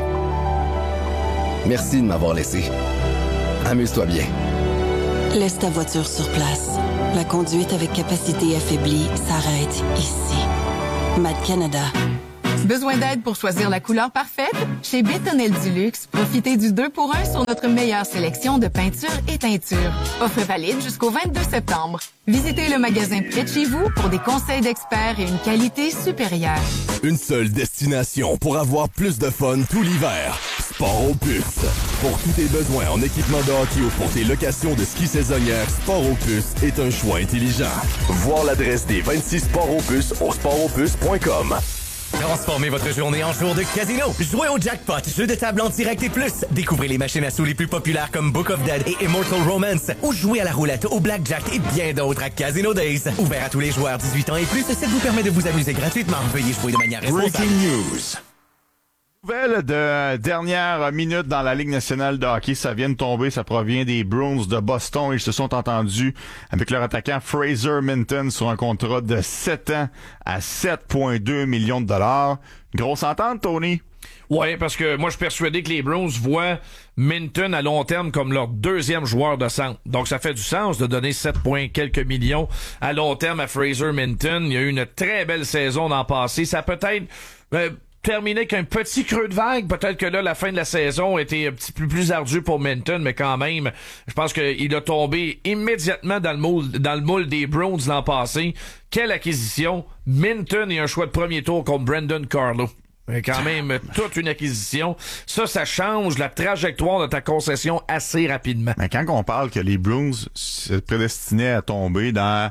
Merci de m'avoir laissé. Amuse-toi bien. Laisse ta voiture sur place. La conduite avec capacité affaiblie s'arrête ici. Mad Canada. Besoin d'aide pour choisir la couleur parfaite? Chez Bétonnel Duluxe, profitez du 2 pour 1 sur notre meilleure sélection de peintures et teintures. Offre valide jusqu'au 22 septembre. Visitez le magasin près de chez vous pour des conseils d'experts et une qualité supérieure. Une seule destination pour avoir plus de fun tout l'hiver. Sport Opus. Pour tous tes besoins en équipement de hockey ou pour tes locations de ski saisonnières, Sport Opus est un choix intelligent. Voir l'adresse des 26 Sport Opus au sportopus.com. Transformez votre journée en jour de casino. Jouez au jackpot, jeu de table en direct et plus. Découvrez les machines à sous les plus populaires comme Book of Dead et Immortal Romance. Ou jouez à la roulette, au blackjack et bien d'autres à Casino Days. Ouvert à tous les joueurs 18 ans et plus, ça vous permet de vous amuser gratuitement. Veuillez jouer de manière responsable. Breaking news. Nouvelle de dernière minute dans la Ligue nationale de hockey, ça vient de tomber, ça provient des Bruins de Boston. Ils se sont entendus avec leur attaquant Fraser Minton sur un contrat de 7 ans à 7,2 millions de dollars. Grosse entente, Tony? Ouais, parce que moi, je suis persuadé que les Bruins voient Minton à long terme comme leur deuxième joueur de centre. Donc, ça fait du sens de donner 7 quelques millions à long terme à Fraser Minton. Il y a eu une très belle saison l'an passé. Ça peut-être... terminé qu'un petit creux de vague. Peut-être que là, la fin de la saison était un petit peu plus ardue pour Minton, mais quand même, je pense qu'il a tombé immédiatement dans le moule des Browns l'an passé. Quelle acquisition! Minton et un choix de premier tour contre Brendan Carlo. Quand même, toute une acquisition. Ça change la trajectoire de ta concession assez rapidement. Mais quand on parle que les Bruins se prédestinaient à tomber dans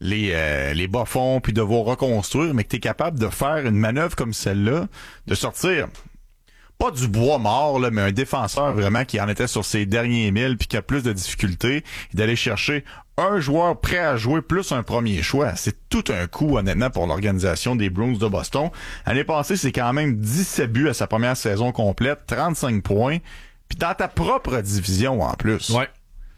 les bas-fonds puis devoir reconstruire, mais que t'es capable de faire une manœuvre comme celle-là, de sortir pas du bois mort, là, mais un défenseur vraiment qui en était sur ses derniers milles puis qui a plus de difficultés, et d'aller chercher un joueur prêt à jouer plus un premier choix. C'est tout un coup, honnêtement, pour l'organisation des Bruins de Boston. L'année passée, c'est quand même 17 buts à sa première saison complète, 35 points, puis dans ta propre division en plus. Ouais.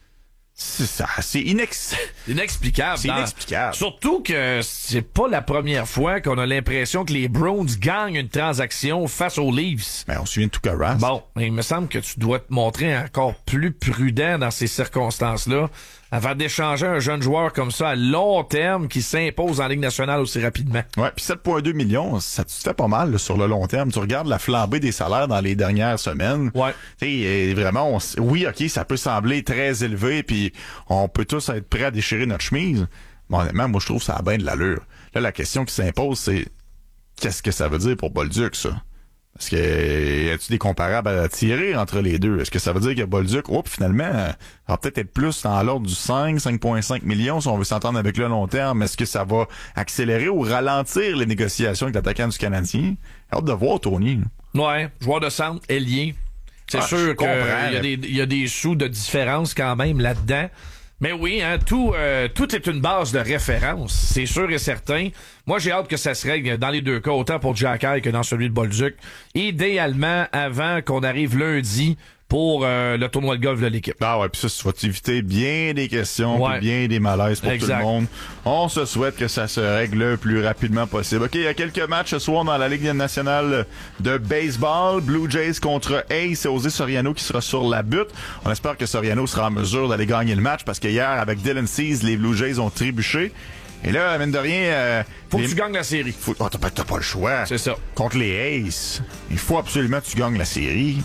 C'est inexplicable. C'est inexplicable. Surtout que c'est pas la première fois qu'on a l'impression que les Browns gagnent une transaction face aux Leafs. Ben, on se souvient de Tuukka Rask. Bon, il me semble que tu dois te montrer encore plus prudent dans ces circonstances-là avant d'échanger un jeune joueur comme ça à long terme qui s'impose en Ligue nationale aussi rapidement. Ouais, puis 7,2 millions, ça te fait pas mal là, sur le long terme. Tu regardes la flambée des salaires dans les dernières semaines. Ouais. Tu sais, vraiment, oui, OK, ça peut sembler très élevé, puis on peut tous être prêts à déchirer notre chemise. Mais honnêtement, moi, je trouve que ça a bien de l'allure. Là, la question qui s'impose, c'est qu'est-ce que ça veut dire pour Bolduc, ça? Parce que y a-tu des comparables à tirer entre les deux? Est-ce que ça veut dire que Bolduc, finalement, va peut-être être plus dans l'ordre du 5,5 millions si on veut s'entendre avec le long terme? Est-ce que ça va accélérer ou ralentir les négociations avec l'attaquant du Canadien? Hâte de voir, Tony. Ouais, joueur de centre, ailier. C'est sûr qu'il y a des sous de différence quand même là-dedans. Mais oui, hein, tout est une base de référence, c'est sûr et certain. Moi, j'ai hâte que ça se règle dans les deux cas, autant pour Jacky que dans celui de Bolduc. Idéalement, avant qu'on arrive lundi pour le tournoi de golf de l'équipe. Ah ouais, puis ça va t'éviter bien des questions, puis bien des malaises pour tout le monde. On se souhaite que ça se règle le plus rapidement possible. OK, il y a quelques matchs ce soir dans la Ligue nationale de baseball. Blue Jays contre Ace, c'est José Soriano qui sera sur la butte. On espère que Soriano sera en mesure d'aller gagner le match parce que hier, avec Dylan Cease, les Blue Jays ont trébuché. Et là, mine de rien... faut que tu gagnes la série. T'as pas le choix. C'est ça. Contre les Aces, il faut absolument que tu gagnes la série.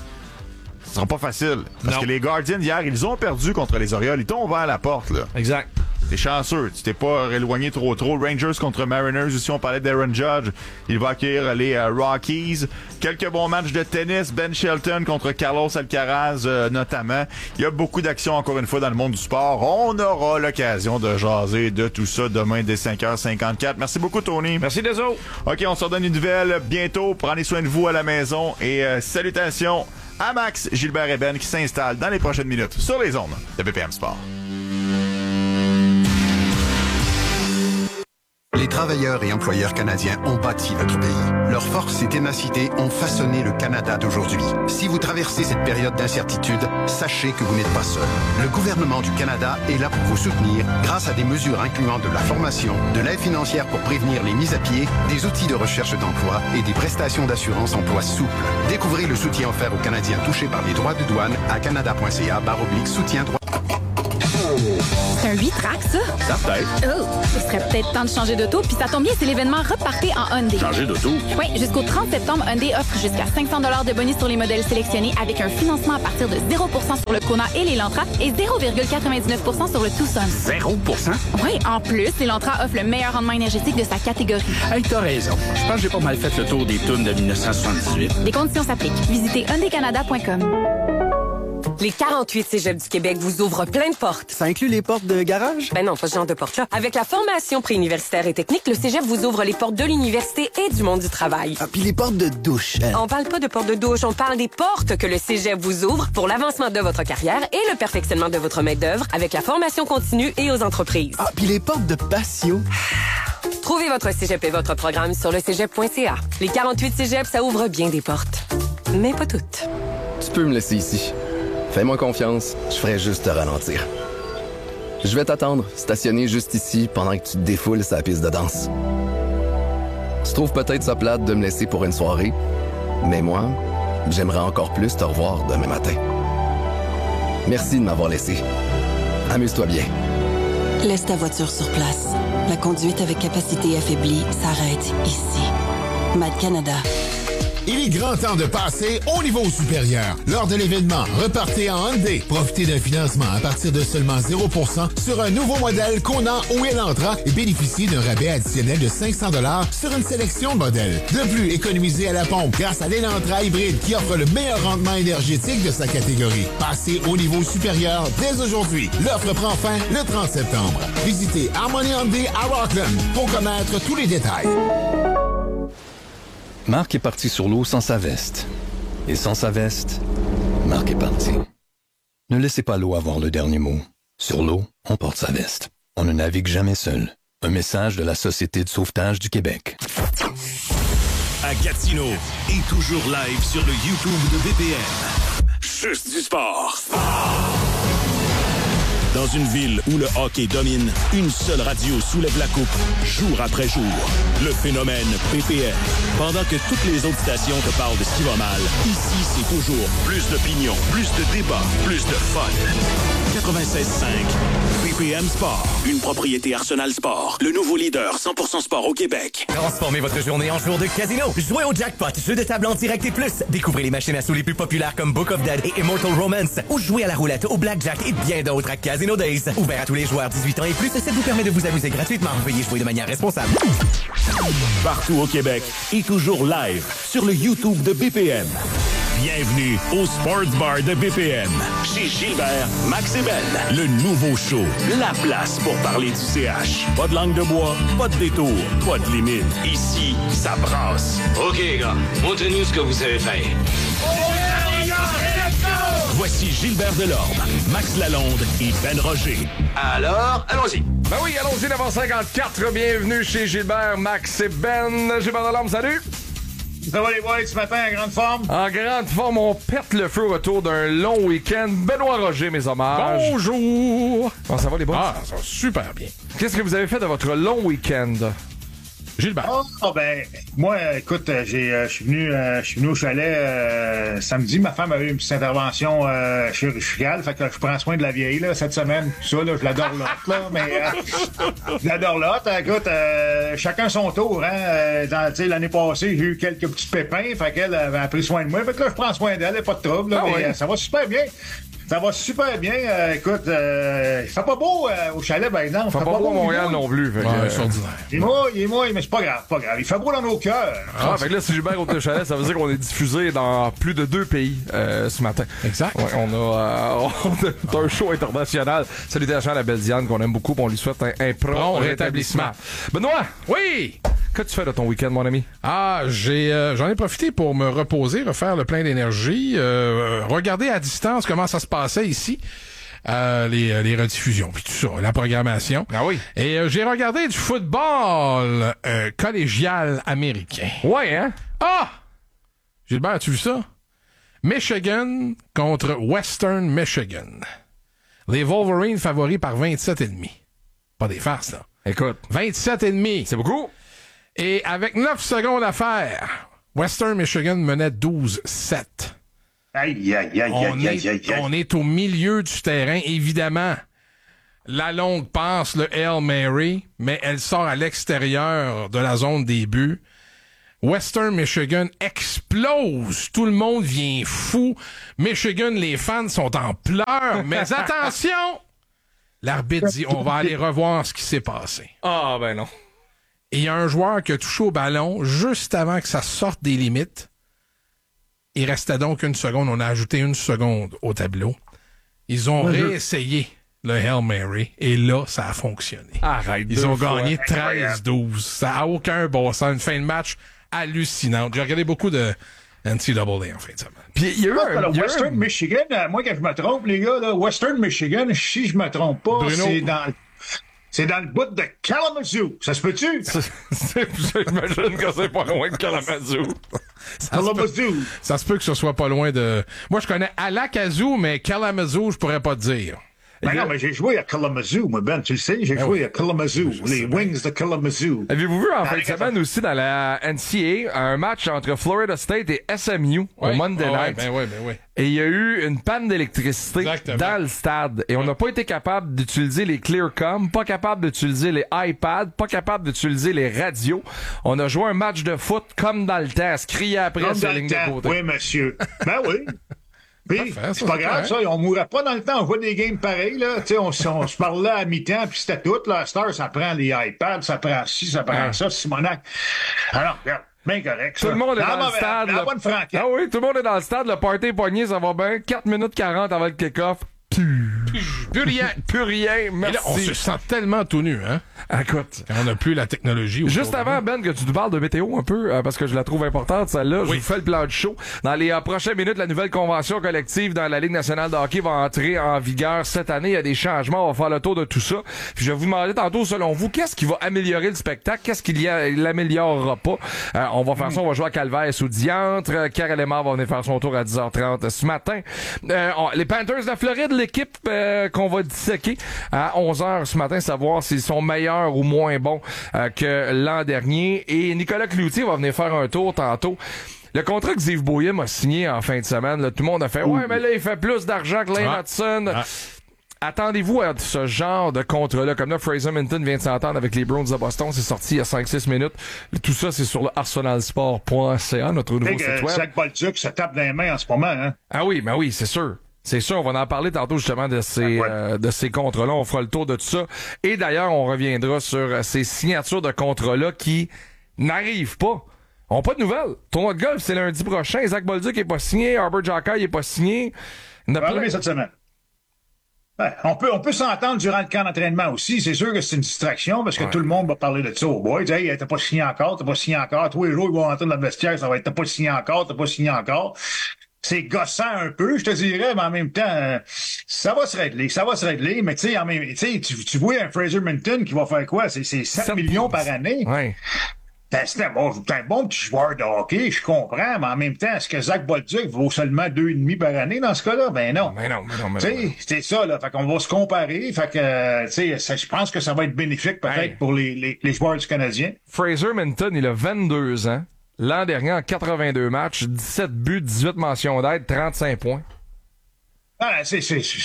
Ce sera pas facile. Parce que les Guardians, hier, ils ont perdu contre les Orioles. Ils t'ont ouvert la porte, là. Exact. T'es chanceux. Tu t'es pas éloigné trop. Rangers contre Mariners. Ici, on parlait d'Aaron Judge. Il va accueillir les Rockies. Quelques bons matchs de tennis. Ben Shelton contre Carlos Alcaraz, notamment. Il y a beaucoup d'actions, encore une fois, dans le monde du sport. On aura l'occasion de jaser de tout ça demain dès 5h54. Merci beaucoup, Tony. Merci, Deso. OK, on se redonne une nouvelle bientôt. Prenez soin de vous à la maison. Et salutations à Max, Gilbert et Ben qui s'installe dans les prochaines minutes sur les ondes de BPM Sport. Les travailleurs et employeurs canadiens ont bâti notre pays. Leur force et ténacité ont façonné le Canada d'aujourd'hui. Si vous traversez cette période d'incertitude, sachez que vous n'êtes pas seul. Le gouvernement du Canada est là pour vous soutenir grâce à des mesures incluant de la formation, de l'aide financière pour prévenir les mises à pied, des outils de recherche d'emploi et des prestations d'assurance emploi souples. Découvrez le soutien offert aux Canadiens touchés par les droits de douane à canada.ca/soutien droit. C'est un 8-track, ça? Ça peut-être. Oh, ce serait peut-être temps de changer d'auto, puis ça tombe bien, c'est l'événement Repartez en Hyundai. Changer d'auto? Oui, jusqu'au 30 septembre, Hyundai offre jusqu'à 500 $ de bonus sur les modèles sélectionnés avec un financement à partir de 0 % sur le Kona et l'Elantra et 0,99 % sur le Tucson. 0 %? Oui, en plus, l'Elantra offre le meilleur rendement énergétique de sa catégorie. Hey, t'as raison. Je pense que j'ai pas mal fait le tour des tunes de 1978. Les conditions s'appliquent. Visitez hyundaicanada.com. Les 48 cégeps du Québec vous ouvrent plein de portes. Ça inclut les portes de garage? Ben non, pas ce genre de porte-là. Avec la formation préuniversitaire et technique, le cégep vous ouvre les portes de l'université et du monde du travail. Ah, puis les portes de douche. On parle pas de portes de douche, on parle des portes que le cégep vous ouvre pour l'avancement de votre carrière et le perfectionnement de votre main-d'œuvre avec la formation continue et aux entreprises. Ah, puis les portes de patio. Trouvez votre cégep et votre programme sur le cégep.ca. Les 48 cégeps, ça ouvre bien des portes. Mais pas toutes. Tu peux me laisser ici. Fais-moi confiance, je ferai juste te ralentir. Je vais t'attendre, stationner juste ici, pendant que tu te défoules sa piste de danse. Tu trouves peut-être ça plate de me laisser pour une soirée, mais moi, j'aimerais encore plus te revoir demain matin. Merci de m'avoir laissé. Amuse-toi bien. Laisse ta voiture sur place. La conduite avec capacité affaiblie s'arrête ici. Mad Canada. Il est grand temps de passer au niveau supérieur. Lors de l'événement Repartez en Hyundai, profitez d'un financement à partir de seulement 0 % sur un nouveau modèle Kona ou Elantra et bénéficiez d'un rabais additionnel de 500 $ sur une sélection de modèles. De plus, économisez à la pompe grâce à l'Elantra hybride qui offre le meilleur rendement énergétique de sa catégorie. Passez au niveau supérieur dès aujourd'hui. L'offre prend fin le 30 septembre. Visitez Harmony Hyundai à Rockland pour connaître tous les détails. Marc est parti sur l'eau sans sa veste. Et sans sa veste, Marc est parti. Ne laissez pas l'eau avoir le dernier mot. Sur l'eau, on porte sa veste. On ne navigue jamais seul. Un message de la Société de sauvetage du Québec. À Gatineau et toujours live sur le YouTube de BPM. Juste du sport. Dans une ville où le hockey domine, une seule radio soulève la coupe, jour après jour. Le phénomène PPM. Pendant que toutes les autres stations te parlent de ce qui va mal, ici, c'est toujours plus d'opinion, plus de débat, plus de fun. 96.5. PPM Sport. Une propriété Arsenal Sport. Le nouveau leader 100% sport au Québec. Transformez votre journée en jour de casino. Jouez au jackpot, jeu de table en direct et plus. Découvrez les machines à sous les plus populaires comme Book of Dead et Immortal Romance. Ou jouez à la roulette, au blackjack et bien d'autres à Casino Days. Ouvert à tous les joueurs 18 ans et plus, ça vous permet de vous amuser gratuitement. Veuillez jouer de manière responsable. Partout au Québec et toujours live sur le YouTube de BPM. Bienvenue au Sports Bar de BPM. Chez Gilbert, Max et Ben. Le nouveau show. La place pour parler du CH. Pas de langue de bois, pas de détour, pas de limite. Ici, ça brasse. OK, gars. Montrez-nous ce que vous savez faire. Voici Gilbert Delorme, Max Lalonde et Ben Roger. Alors, allons-y. Ben oui, allons-y, 9h54. Bienvenue chez Gilbert, Max et Ben. Gilbert Delorme, salut. Ça va les boys ce matin en grande forme? En grande forme, on pète le feu au retour d'un long week-end. Benoît Roger, mes hommages. Bonjour! Comment ça va les boys? Ah, ça va super bien. Qu'est-ce que vous avez fait de votre long week-end? Gilbert. Oh, ben, moi, écoute, je suis venu au chalet samedi. Ma femme a eu une petite intervention chirurgicale, fait que je prends soin de la vieille là cette semaine. Ça, là, je l'adore là, mais je l'adore là. Écoute, chacun son tour, hein. L'année passée, j'ai eu quelques petits pépins, fait qu'elle avait pris soin de moi. Fait que là, je prends soin d'elle, pas de trouble, là, mais ça va super bien. Ça va super bien. Écoute, il fait pas beau au chalet, ben non. Il fait pas beau à Montréal non plus. Il est mouille, mais c'est pas grave. Il fait beau dans nos cœurs. Ah, fait que là, si Gilbert au chalet, ça veut dire qu'on est diffusé dans plus de 2 pays ce matin. Exact. Ouais, on a un show international. Salutations à la belle Diane qu'on aime beaucoup. On lui souhaite un prompt rétablissement. Benoît! Oui! Qu'as-tu fait de ton week-end, mon ami? Ah, j'en ai profité pour me reposer, refaire le plein d'énergie, regarder à distance comment ça se passait ici. les rediffusions, puis tout ça, la programmation. Ah oui. Et j'ai regardé du football collégial américain. Ouais, hein? Ah! Gilbert, as-tu vu ça? Michigan contre Western Michigan. Les Wolverines favoris par 27,5. Pas des farces, là. Écoute. 27,5. C'est beaucoup. Et avec 9 secondes à faire, Western Michigan menait 12-7. Aïe, aïe, aïe, aïe, aïe, aïe. On est au milieu du terrain, évidemment. La longue passe, le Hail Mary, mais elle sort à l'extérieur de la zone des buts. Western Michigan explose. Tout le monde vient fou. Michigan, les fans sont en pleurs. Mais attention! L'arbitre dit, on va aller revoir ce qui s'est passé. Ah, ben non. Et il y a un joueur qui a touché au ballon juste avant que ça sorte des limites. Il restait donc 1 seconde. On a ajouté 1 seconde au tableau. Ils ont réessayé le Hail Mary. Et là, ça a fonctionné. Arrête. Ils ont gagné 13-12. Ça n'a aucun bon sens. Une fin de match hallucinante. J'ai regardé beaucoup de NCAA en fin de semaine. Puis il y a eu Western Michigan, moi quand je me trompe, les gars, là, Western Michigan, si je me trompe pas, Bruno. c'est dans le bout de Kalamazoo. Ça se peut-tu? J'imagine que c'est pas loin de Kalamazoo. Ça se peut que ce soit pas loin de... Moi, je connais Alakazoo, mais Kalamazoo, je pourrais pas te dire. Ben non, mais j'ai joué à Kalamazoo, moi, Ben, tu le sais, j'ai joué à Kalamazoo, les Wings de Kalamazoo. Avez-vous vu en fin de semaine aussi dans la NCAA un match entre Florida State et SMU au Monday Night? Ben oui. Et il y a eu une panne d'électricité dans le stade. Et on n'a pas été capable d'utiliser les Clearcom, pas capable d'utiliser les iPads, pas capable d'utiliser les radios. On a joué un match de foot comme dans le temps, à se crier après sur la ligne de côté. Oui, monsieur. Ben oui. Puis, c'est pas grave, ça. On mourrait pas dans le temps. On voit des games pareils, là. Tu sais, on se parlait à mi-temps, puis c'était tout, là. Star, ça prend les iPads, ça prend ci, ça prend ça, Simonac. Alors, regarde. Bien correct, ça. Tout le monde est dans le stade. La bonne franquette. Ah oui, tout le monde est dans le stade. Le party est pogné, ça va bien. 4 minutes 40 avant le kick-off. Plus rien. Plus rien, merci. Et là, on se sent tellement tout nu, hein? Écoute. On n'a plus la technologie. Juste avant, Ben, que tu nous parles de météo un peu, parce que je la trouve importante, celle-là. Je vous fais le plan de show. Dans les prochaines minutes, la nouvelle convention collective dans la Ligue nationale de hockey va entrer en vigueur cette année. Il y a des changements. On va faire le tour de tout ça. Puis je vais vous demander tantôt, selon vous, qu'est-ce qui va améliorer le spectacle? Qu'est-ce qu'il l'améliorera pas? On va faire ça. On va jouer à Calvaire sous Diantre. Karel Lemar va venir faire son tour à 10h30 ce matin. Les Panthers de la Floride, l'équipe qu'on va disséquer à 11h ce matin, savoir s'ils sont meilleurs ou moins bons que l'an dernier. Et Nicolas Cloutier va venir faire un tour tantôt. Le contrat que Ziv Boyum a signé en fin de semaine, là, tout le monde a fait « Ouais, mais là, il fait plus d'argent que Lane Hudson. » Attendez-vous à ce genre de contrat-là. Comme là, Fraser Minton vient de s'entendre avec les Browns de Boston. C'est sorti il y a 5-6 minutes. Tout ça, c'est sur le arsenalsport.ca, notre nouveau site web. Zach Bolduc se tape dans les mains en ce moment, hein? Ah oui, ben oui, c'est sûr. C'est sûr, on va en parler tantôt justement de ces contrats-là. On fera le tour de tout ça. Et d'ailleurs, on reviendra sur ces signatures de contrats-là qui n'arrivent pas. On n'a pas de nouvelles. Tournoi de golf, c'est lundi prochain. Zach Bolduc n'est pas signé. Arbor Xhekaj n'est pas signé. On va arriver cette semaine. Ben, on peut s'entendre durant le camp d'entraînement aussi. C'est sûr que c'est une distraction parce que tout le monde va parler de ça. Boy, hey, t'as pas signé encore. Tous les jours, ils vont rentrer dans le vestiaire. Ça va être t'as pas signé encore. C'est gossant un peu, je te dirais, mais en même temps, ça va se régler. Mais tu sais, tu vois un Fraser Minton qui va faire quoi? C'est 7 millions par année. Ouais. C'est un bon petit joueur de hockey, je comprends, mais en même temps, est-ce que Zach Bolduc vaut seulement 2,5 par année dans ce cas-là? Ben non. C'est ça, là. Fait qu'on va se comparer. Fait que, tu sais, je pense que ça va être bénéfique peut-être pour les joueurs du Canadien. Fraser Minton, il a 22 ans. L'an dernier, en 82 matchs, 17 buts, 18 mentions d'aide, 35 points. Ah, c'est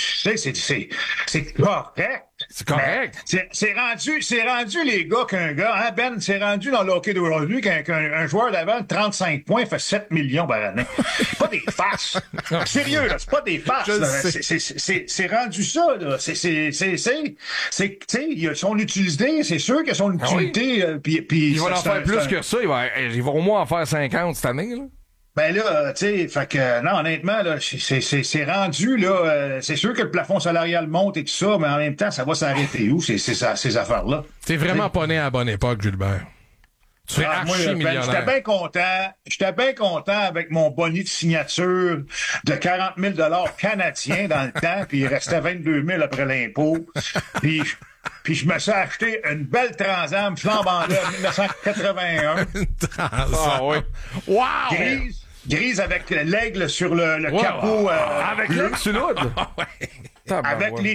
correct. C'est correct. C'est rendu, les gars, qu'un gars, hein, Ben, c'est rendu dans le hockey d'aujourd'hui qu'un joueur d'avant, 35 points, fait 7 millions par année. C'est pas des farces. Sérieux, là, c'est pas des farces. C'est rendu ça, là. Tu sais, il a son utilité, c'est sûr qu'il a son utilité. Il va en faire plus que ça. Il va au moins en faire 50 cette année, là. Ben là, tu sais, fait que, non, honnêtement, là, c'est rendu, là, c'est sûr que le plafond salarial monte et tout ça, mais en même temps, ça va s'arrêter où, ces affaires-là? T'es vraiment pas né à la bonne époque, Gilbert. Tu serais archi-millionnaire. J'étais bien content avec mon boni de signature de 40 000 $ canadiens dans le temps, puis il restait 22 000 après l'impôt. Puis je me suis acheté une belle Trans-Am flambant neuve en 1981. Une Trans-Am. Ah oui. Wow! Grise avec l'aigle sur le capot. Avec l'aigle sur l'autre. Avec les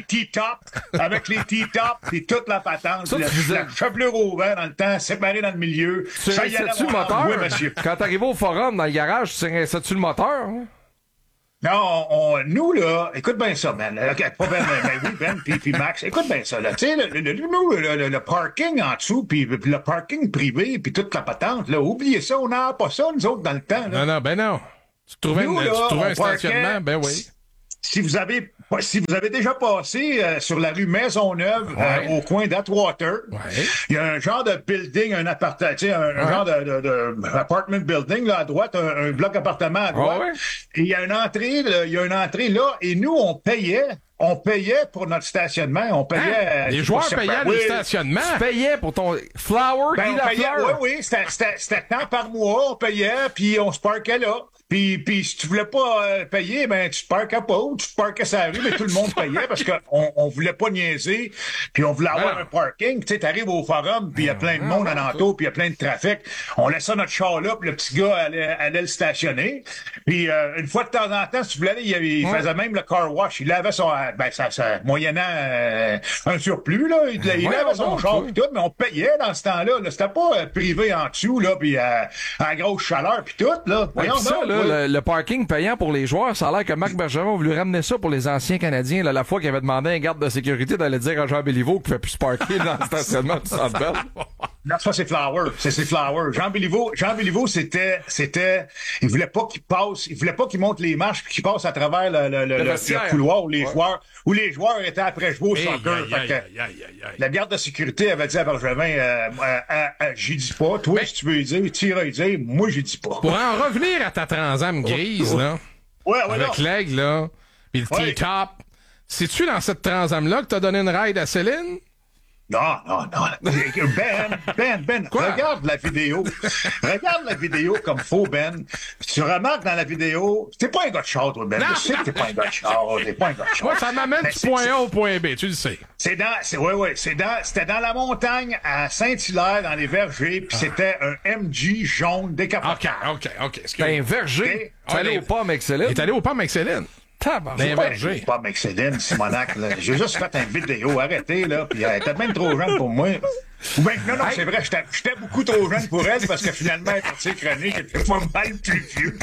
T-tops, puis toute la patente. La chevelure au vent dans le temps, séparée dans le milieu. Tu restais-tu le moteur? Oui, monsieur. Quand t'arrivais au forum, dans le garage, tu restais-tu le moteur? Hein? Non, nous, là, écoute bien ça, man. Pas Ben, oui, Ben, puis Max, écoute bien ça, là. Tu sais, le parking en dessous, puis le parking privé, puis toute la patente, là, oubliez ça, on n'a pas ça, nous autres, dans le temps, là. Non. Tu trouvais un stationnement, ben oui. Si vous avez déjà passé sur la rue Maisonneuve, au coin d'Atwater, il y a un genre de building, un appartement, tu sais, un genre de apartment building là à droite, un bloc appartement à droite. Et il y a une entrée là, et nous on payait pour notre stationnement, on payait. Les joueurs payaient le stationnement. Tu payais pour ton flower, Oui, c'était tant par mois, on payait, puis on se parquait là. Puis si tu voulais pas payer, ben tu te parquais pas, ou tu te parquais sur la rue, mais tout le monde payait parce qu'on voulait pas niaiser, puis on voulait avoir un parking. Tu sais, t'arrives au forum, puis il y a plein de monde alentour, puis il y a plein de trafic. On laissait notre char là, puis le petit gars allait le stationner. Puis une fois de temps en temps, si tu voulais aller, il faisait même le car wash. Il lavait son, moyennant un surplus là, il lavait son char puis tout, mais on payait dans ce temps-là. Là. C'était pas privé en dessous là, puis à grosse chaleur puis tout là. Voyons ça, là, le parking payant pour les joueurs, ça a l'air que Marc Bergeron a voulu ramener ça pour les anciens Canadiens. Là, la fois qu'il avait demandé à un garde de sécurité d'aller dire à Jean Béliveau qu'il ne fait plus se parker dans le stationnement du Centre Bell. Non, ça c'est Flower. C'est Flower. Jean Béliveau, c'était, il voulait pas qu'il monte les marches puis qu'il passe à travers le couloir où les joueurs étaient après jouer au soccer. La garde de sécurité avait dit à Bergevin, j'y dis pas. Toi, si tu veux y dire, tire y dire. Moi, j'y dis pas. Pour en revenir à ta Trans-Am grise, là. Avec l'aigle, là. Puis le T-top. C'est-tu dans cette Trans-Am-là que t'as donné une ride à Céline? Non. Ben, regarde la vidéo. Regarde la vidéo comme faux, Ben. Tu remarques dans la vidéo, t'es pas un gars de char, toi, Ben. Je sais que t'es pas un gars de char. Moi, ça m'amène du point A au point B, tu le sais. C'était dans la montagne à Saint-Hilaire, dans les vergers, puis c'était un MG jaune décapotable. OK. C'était un verger. Tu es allé aux pommes avec Céline? Il est allé aux pommes avec Céline. Pas Maxéline, Simonac, là. J'ai juste fait une vidéo, arrêtez, là, puis elle était même trop jeune pour moi. Non, c'est vrai, j'étais beaucoup trop jeune pour elle, parce que finalement, elle est partie chronique, elle était pas mal plus vieux.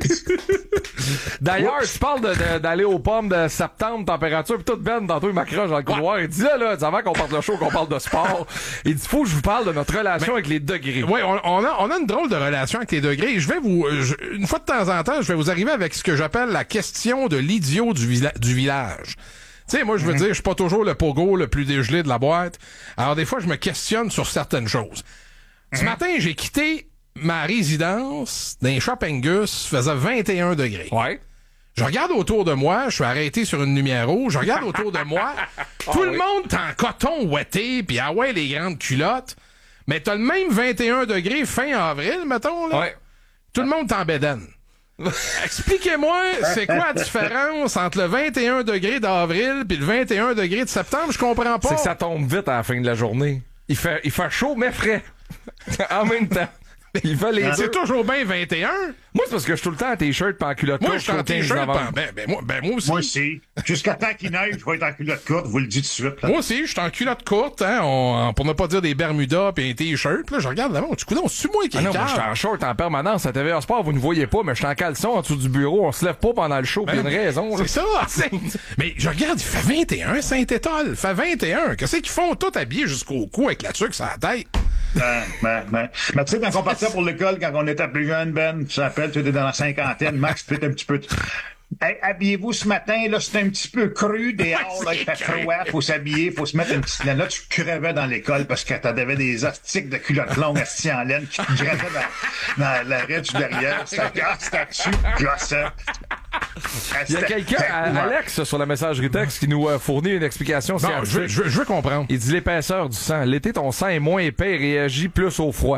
D'ailleurs, tu parles d'aller aux pommes de septembre, température, pis tout Ben, tantôt, il m'accroche dans le couloir, il dit là, avant qu'on parte le show, qu'on parle de sport, il dit, faut que je vous parle de notre relation avec les degrés. Oui, on a une drôle de relation avec les degrés, et une fois de temps en temps, je vais vous arriver avec ce que j'appelle la question de l'idiot du village. Tu sais, moi, je veux dire, je suis pas toujours le pogo le plus dégelé de la boîte. Alors, des fois, je me questionne sur certaines choses. Ce matin, j'ai quitté ma résidence d'un Shop Angus, faisait 21 degrés. Ouais. Je regarde autour de moi, je suis arrêté sur une lumière rouge, je regarde autour de moi, tout le monde est en coton ouetté, puis les grandes culottes. Mais t'as le même 21 degrés fin avril, mettons, là. Ouais. Tout le monde est en bédaine. Expliquez-moi, c'est quoi la différence entre le 21 degrés d'avril puis le 21 degrés de septembre? Je comprends pas. C'est que ça tombe vite à la fin de la journée. Il fait chaud, mais frais. En même temps. Il fait les deux. C'est toujours bien 21. Moi, c'est parce que je suis tout le temps en t-shirt pis en culotte courte. Moi, je suis en t-shirt. Moi aussi. Moi aussi. Jusqu'à temps qu'il neige, je vais être en culotte courte, vous le dites tout de suite. Là. Moi aussi, je suis en culotte courte, hein, pour ne pas dire des bermudas pis un t-shirt. Là, je regarde là-bas. Tu connais, c'est moi qui est non, moi, je suis en short en permanence. À TVA Sport, vous ne voyez pas, mais je suis en caleçon en dessous du bureau. On se lève pas pendant le show, pis il y a une raison. C'est ça. Mais je regarde, il fait 21, Saint-Étoile. Il fait 21. Qu'est-ce qu'ils font tout habillés jusqu'au cou avec la tuque sur la tête? Mais tu sais, quand on partait pour l'école, quand on était plus jeune, Ben, tu te rappelles, tu étais dans la cinquantaine, Max, tu étais un petit peu... Hey, habillez-vous ce matin, là, c'était un petit peu cru, dehors, là, il fait froid, faut s'habiller, faut se mettre une petite laine. Là, tu crevais dans l'école parce que t'avais des astiques de culottes longues assis en laine qui te gravaient dans l'arrêt du derrière. C'était dessus, gossant. Il y a quelqu'un, Alex, sur la messagerie texte, qui nous fournit une explication scientifique. Je veux comprendre. Il dit l'épaisseur du sang. L'été, ton sang est moins épais et réagit plus au froid.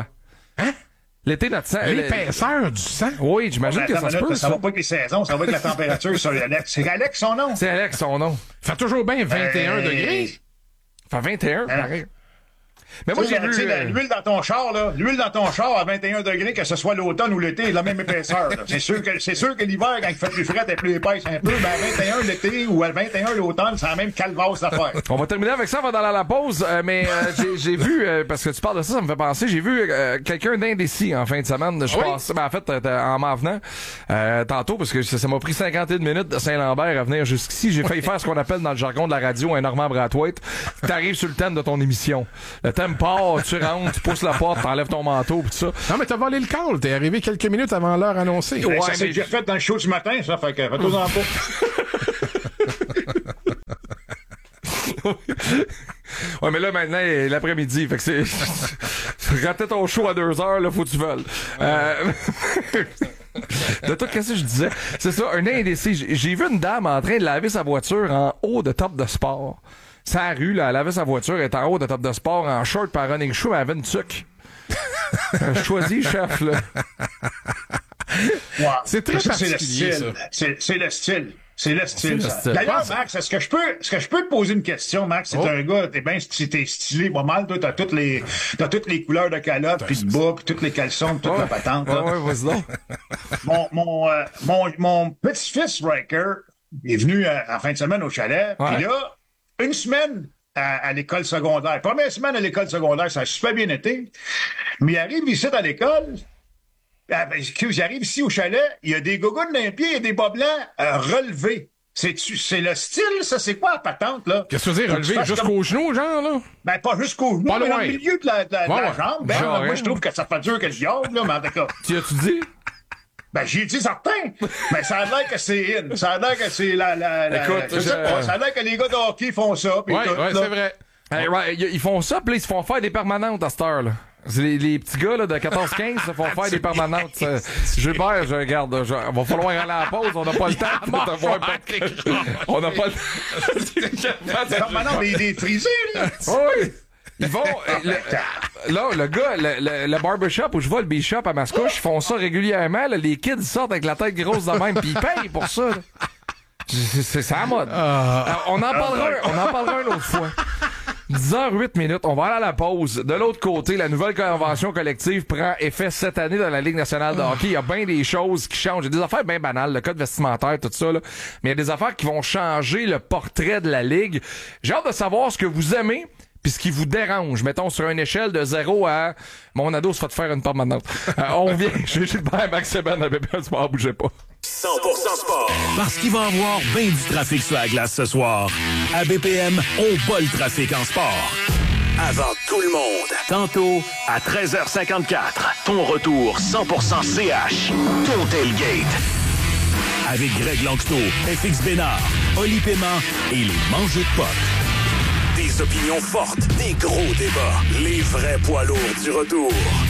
Hein? L'été, notre sang. L'épaisseur du sang? Oui, j'imagine que ça se peut. Ça va pas avec les saisons, ça va avec la température. C'est Alex son nom. C'est Alex son nom. Fait toujours bien 21 degrés. Fait 21, pareil. Mais moi, j'ai vu... l'huile dans ton char, là, l'huile dans ton char à 21 degrés, que ce soit l'automne ou l'été, est de la même épaisseur. C'est sûr que l'hiver, quand il fait plus frais, t'es plus épaisse un peu, mais à 21 l'été ou à 21 l'automne, c'est la même calvasse d'affaires. On va terminer avec ça avant d'aller à la pause, mais j'ai vu, parce que tu parles de ça me fait penser, j'ai vu quelqu'un d'indécis en fin de semaine. Je pense, en fait, en m'en venant tantôt, parce que ça m'a pris 51 minutes de Saint-Lambert à venir jusqu'ici. J'ai failli faire ce qu'on appelle dans le jargon de la radio un Normand Brathwaite. T'arrives sur le thème de ton émission. Le thème part, tu rentres, tu pousses la porte, t'enlèves ton manteau pis tout ça. Non, mais t'as volé le call. T'es arrivé quelques minutes avant l'heure annoncée. Ouais, ça s'est déjà fait dans le show du matin, ça. Fait que fais-toi-en pas. Ouais, mais là, maintenant, l'après-midi. Fait que c'est... Rater ton show à 2h, là, faut que tu veuilles. De tout, qu'est-ce que je disais? C'est ça, un indécis. J'ai vu une dame en train de laver sa voiture en haut de top de sport. Sa rue, là, elle lavait sa voiture, elle était en haut de top de sport, en short par running shoe, mais elle avait une tuque. Choisis, chef, là. Wow. C'est très particulier, ça. C'est le style. C'est le style, ça. D'ailleurs, Max, est-ce que je peux te poser une question, Max? C'est un gars, t'es stylé pas mal, toi, t'as toutes les couleurs de calotte, puis de bas, puis toutes les caleçons, puis toute la patente, là. Ouais, vas-y donc. Mon petit-fils, Riker, est venu en fin de semaine au chalet, puis là, une semaine à l'école secondaire. Première semaine à l'école secondaire, ça a super bien été. Mais il arrive ici à l'école, j'arrive ici au chalet, il y a des gogoons d'un pied et des bas blancs relevés. C'est le style, ça? C'est quoi la patente, là? Qu'est-ce que tu veux dire, relevé jusqu'au genou, genre, là? Ben, pas jusqu'au genou, mais dans le milieu de la jambe. Ben, genre, moi, je trouve que ça fait dur que je yogue, là, mais en tout cas. Tu as-tu dit? Ben, j'ai dit certain, mais ça a l'air que c'est in. Ça a l'air que c'est Écoute, je sais pas, ça a l'air que les gars de hockey font ça. Ouais, c'est vrai. Ils font ça, puis ils se font faire des permanentes à cette heure, là. Les petits gars là, de 14-15 se font faire des permanentes. Gilbert, je regarde, va falloir aller à la pause, on n'a pas le temps de te voir. On n'a pas le temps. Permanent, mais il est frisé, là. Oui. Ils vont, là, le gars, le barbershop où je vais, le B-shop à Mascouche, ils font ça régulièrement, là, les kids sortent avec la tête grosse de même, pis ils payent pour ça, là. C'est à la mode. On en parlera une autre fois. 10h08, on va aller à la pause. De l'autre côté, la nouvelle convention collective prend effet cette année dans la Ligue nationale de hockey. Il y a bien des choses qui changent. Il y a des affaires bien banales, le code vestimentaire, tout ça, là. Mais il y a des affaires qui vont changer le portrait de la Ligue. J'ai hâte de savoir ce que vous aimez puis ce qui vous dérange. Mettons sur une échelle de 0 à mon ado se fait faire une permanente. On revient. J'ai Gilbert, Max et Ben à BPM Sport, bougez pas. 100% sport. Parce qu'il va y avoir bien du trafic sur la glace ce soir. À BPM, on bat le trafic en sport. Avant tout le monde. Tantôt, à 13h54, ton retour 100% CH. Ton tailgate. Avec Greg Langsto, FX Bénard, Oli Paiement et les mangeux de potes. Des opinions fortes, des gros débats. Les vrais poids lourds du retour.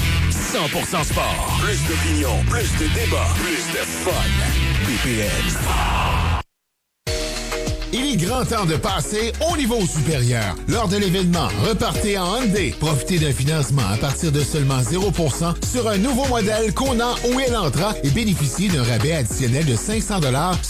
100% sport. Plus d'opinions, plus de débats, plus de fun. BPM. Il est grand temps de passer au niveau supérieur. Lors de l'événement Repartez en Hyundai, profitez d'un financement à partir de seulement 0% sur un nouveau modèle Kona ou Elantra et bénéficiez d'un rabais additionnel de $500